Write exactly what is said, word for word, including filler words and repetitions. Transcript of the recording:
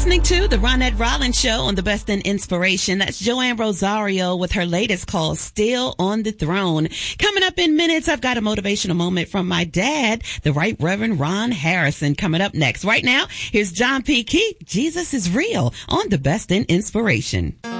listening to the Ronette Rollins Show on the Best in Inspiration. That's Joanne Rosario with her latest called Still on the Throne. Coming up in minutes, I've got a motivational moment from my dad, the Right Reverend Ron Harrison, coming up next. Right now, here's John P. Key, Jesus is Real, on the Best in Inspiration.